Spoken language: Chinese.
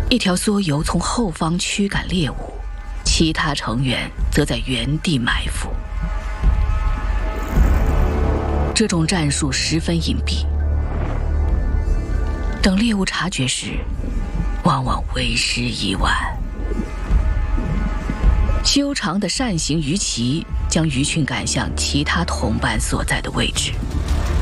一条梭游从后方驱赶猎物，其他成员则在原地埋伏。这种战术十分隐蔽，等猎物察觉时，往往为时已晚。修长的扇形鱼鳍将鱼群赶向其他同伴所在的位置。